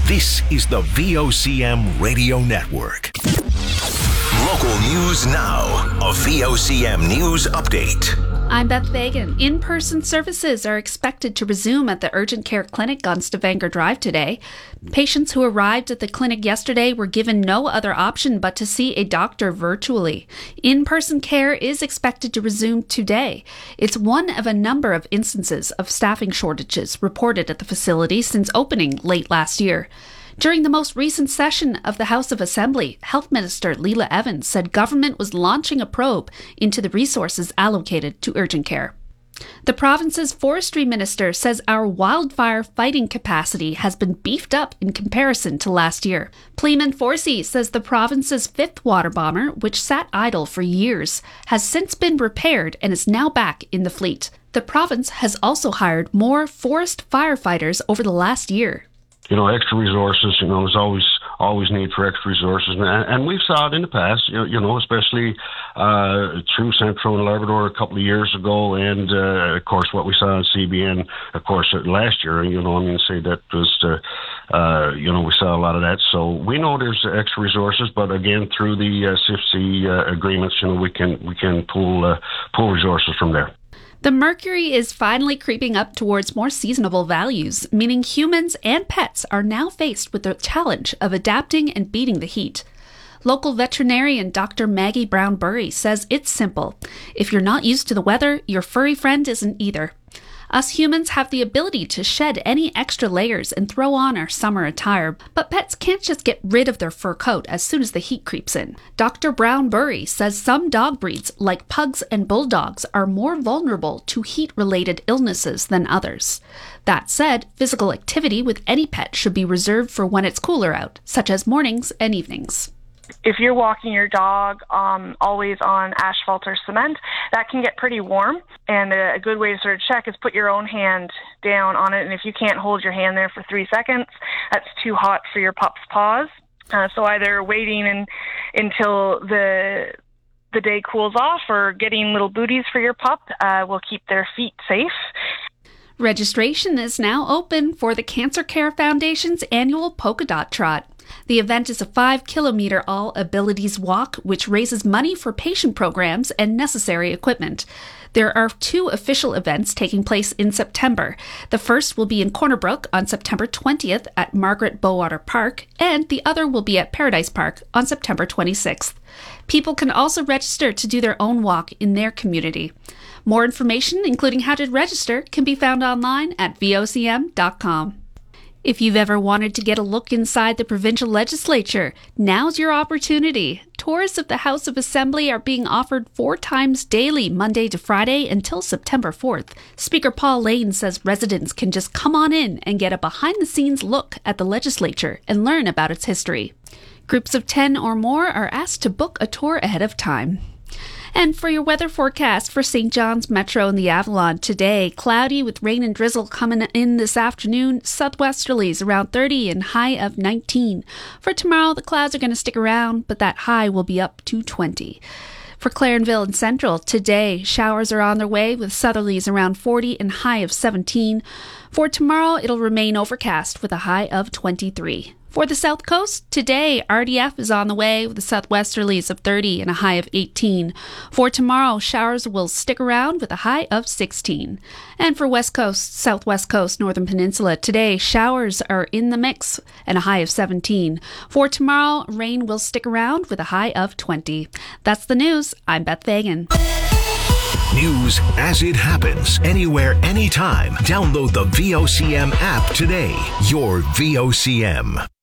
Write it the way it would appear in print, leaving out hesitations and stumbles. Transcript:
This is the VOCM Radio Network. Local news now. A VOCM news update. I'm Beth Fagan. In-person services are expected to resume at the Urgent Care Clinic on Stavanger Drive today. Patients who arrived at the clinic yesterday were given no other option but to see a doctor virtually. In-person care is expected to resume today. It's one of a number of instances of staffing shortages reported at the facility since opening late last year. During the most recent session of the House of Assembly, Health Minister Leela Evans said government was launching a probe into the resources allocated to urgent care. The province's forestry minister says our wildfire fighting capacity has been beefed up in comparison to last year. Pleeman Forsey says the province's fifth water bomber, which sat idle for years, has since been repaired and is now back in the fleet. The province has also hired more forest firefighters over the last year. Extra resources, there's always need for extra resources. And we've saw it in the past, especially through Central and Labrador a couple of years ago. And, of course, what we saw in CBN, of course, last year, say that was, we saw a lot of that. So we know there's extra resources, but again, through the CFC agreements, we can pull resources from there. The mercury is finally creeping up towards more seasonable values, meaning humans and pets are now faced with the challenge of adapting and beating the heat. Local veterinarian Dr. Maggie Brown-Burry says it's simple. If you're not used to the weather, your furry friend isn't either. Us humans have the ability to shed any extra layers and throw on our summer attire, but pets can't just get rid of their fur coat as soon as the heat creeps in. Dr. Brown-Burry says some dog breeds, like pugs and bulldogs, are more vulnerable to heat-related illnesses than others. That said, physical activity with any pet should be reserved for when it's cooler out, such as mornings and evenings. If you're walking your dog always on asphalt or cement, that can get pretty warm. And a good way to sort of check is put your own hand down on it. And if you can't hold your hand there for 3 seconds, that's too hot for your pup's paws. So either waiting until the day cools off or getting little booties for your pup will keep their feet safe. Registration is now open for the Cancer Care Foundation's annual Polka Dot Trot. The event is a 5-kilometer all-abilities walk, which raises money for patient programs and necessary equipment. There are 2 official events taking place in September. The first will be in Corner Brook on September 20th at Margaret Bowater Park, and the other will be at Paradise Park on September 26th. People can also register to do their own walk in their community. More information, including how to register, can be found online at vocm.com. If you've ever wanted to get a look inside the provincial legislature, now's your opportunity. Tours of the House of Assembly are being offered 4 times daily, Monday to Friday, until September 4th. Speaker Paul Lane says residents can just come on in and get a behind-the-scenes look at the legislature and learn about its history. Groups of 10 or more are asked to book a tour ahead of time. And for your weather forecast for St. John's Metro and the Avalon today, cloudy with rain and drizzle coming in this afternoon, southwesterlies around 30 and high of 19. For tomorrow, the clouds are going to stick around, but that high will be up to 20. For Clarenville and Central, today, showers are on their way with southerlies around 40 and high of 17. For tomorrow, it'll remain overcast with a high of 23. For the South Coast, today, RDF is on the way with the southwesterlies of 30 and a high of 18. For tomorrow, showers will stick around with a high of 16. And for West Coast, Southwest Coast, Northern Peninsula, today, showers are in the mix and a high of 17. For tomorrow, rain will stick around with a high of 20. That's the news. I'm Beth Fagan. News as it happens, anywhere, anytime. Download the VOCM app today. Your VOCM.